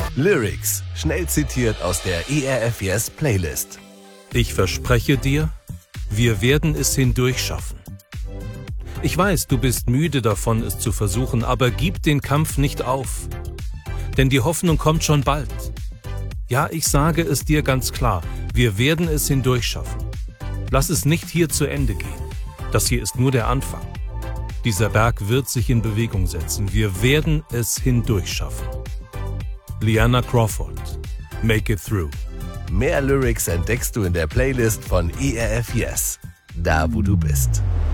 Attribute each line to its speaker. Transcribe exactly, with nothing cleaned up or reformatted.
Speaker 1: Lyrics, schnell zitiert aus der E R F Yes Playlist.
Speaker 2: Ich verspreche dir, wir werden es hindurchschaffen. Ich weiß, du bist müde davon, es zu versuchen, aber gib den Kampf nicht auf. Denn die Hoffnung kommt schon bald. Ja, ich sage es dir ganz klar, wir werden es hindurchschaffen. Lass es nicht hier zu Ende gehen. Das hier ist nur der Anfang. Dieser Berg wird sich in Bewegung setzen. Wir werden es hindurchschaffen. Liana Crawford, Make It Through.
Speaker 1: Mehr Lyrics entdeckst du in der Playlist von E R F Yes, da wo du bist.